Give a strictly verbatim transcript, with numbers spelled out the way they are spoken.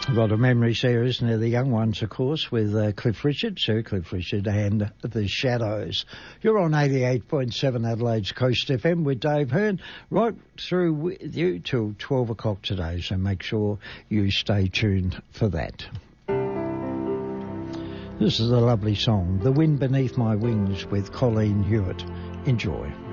A lot of memories there, isn't there? The young ones, of course, with uh, Cliff Richard, Sir Cliff Richard, and The Shadows. You're on eighty-eight point seven Adelaide's Coast F M with Dave Hearn, right through with you till twelve o'clock today, so make sure you stay tuned for that. This is a lovely song, The Wind Beneath My Wings with Colleen Hewitt. Enjoy.